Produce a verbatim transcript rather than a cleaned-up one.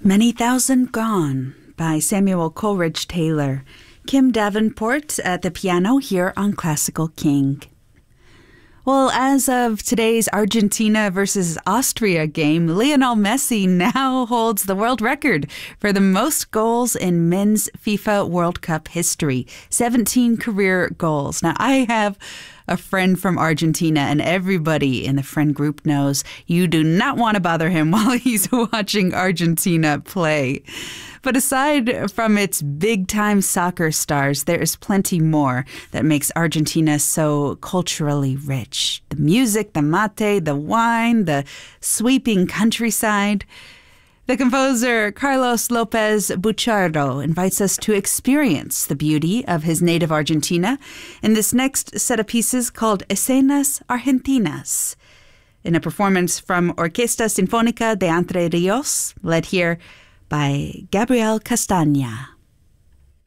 Many Thousand Gone by Samuel Coleridge Taylor. Kim Davenport at the piano here on Classical King. Well, as of today's Argentina versus Austria game, Lionel Messi now holds the world record for the most goals in men's FIFA World Cup history. seventeen career goals. Now, I have a friend from Argentina, and everybody in the friend group knows you do not want to bother him while he's watching Argentina play. But aside from its big-time soccer stars, there is plenty more that makes Argentina so culturally rich. The music, the mate, the wine, the sweeping countryside. The composer Carlos Lopez Buchardo invites us to experience the beauty of his native Argentina in this next set of pieces called Escenas Argentinas, in a performance from Orquesta Sinfónica de Entre Rios, led here by Gabriel Castaña.